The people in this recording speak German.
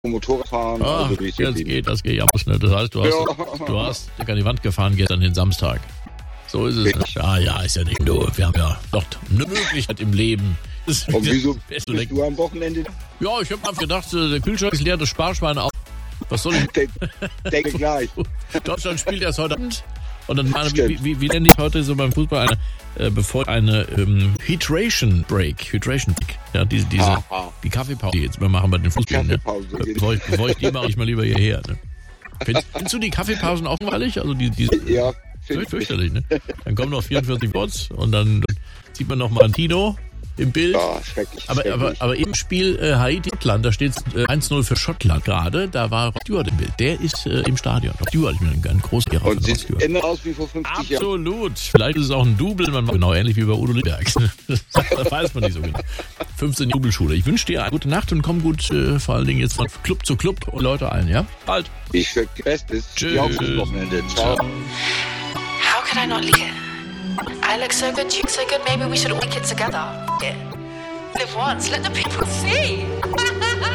Motorradfahren. Ah, Also das geht ja auch schnell. Das heißt, du hast an die Wand gefahren gestern den Samstag. So ist es. Ja, ist ja nicht nur. Wir haben ja doch eine Möglichkeit im Leben. Und wieso bist du am Wochenende? Ja, ich habe einfach gedacht, der Kühlschrank ist leer, das Sparschwein auch. Was soll ich? Denke gleich. Deutschland spielt erst heute Abend. Und dann wie nenne ich heute so beim Fußball eine Hydration Break. Ja, die Kaffeepause, die jetzt wir machen bei den Fußballern. Ne? Bevor ich die mache ich mal lieber hierher. Ne? Findest du die Kaffeepausen auch langweilig? Also ja. Fürchterlich, ne? Dann kommen noch 44 Watts und dann sieht man noch mal ein Tino im Bild. Ja, schrecklich. Aber im Spiel Haiti-Schottland, da steht 1-0 für Schottland gerade, da war Rod Stewart im Bild. Der ist im Stadion. Rod Stewart, ich bin ein großer Lehrer. Und sieht immer aus wie vor 50 Jahren. Absolut. Vielleicht ist es auch ein Double, man macht genau ähnlich wie bei Udo Lindenberg. Das weiß man nicht so genau. 15 Jubelschule. Ich wünsche dir eine gute Nacht und komm gut, vor allen Dingen jetzt von Club zu Club und Leute ein, ja? Bald. Ich werde Bestes. Tschüss. Wochenende. Ciao. How could I not leave it? I look so good, you look so good, maybe we should all kick it together. Yeah. Live once, let the people see.